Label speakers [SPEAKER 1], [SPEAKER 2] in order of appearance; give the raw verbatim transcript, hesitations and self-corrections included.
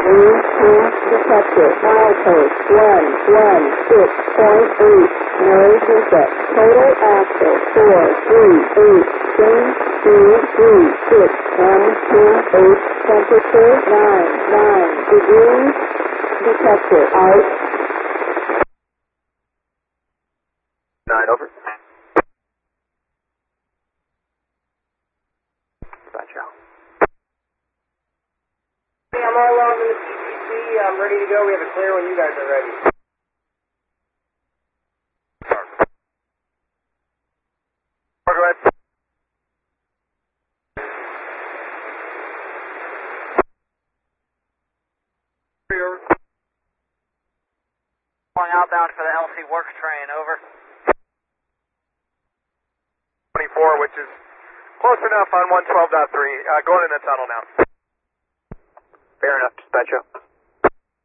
[SPEAKER 1] Bluetooth detected. Milepost one one six point eight. No defect. Total axle four three eight. Chain two three six. M two eight. Temperature nine nine degrees. Detected. Out.
[SPEAKER 2] Nine over. Gotcha.
[SPEAKER 3] Hey, I'm all logged in the T P C. I'm ready to go. We have a clear when you guys are ready.
[SPEAKER 2] Go ahead.
[SPEAKER 4] Calling outbound for the L C works train, over.
[SPEAKER 2] twenty-four, which is close enough on one twelve point three. Uh, going in the tunnel now. Fair enough, dispatcher.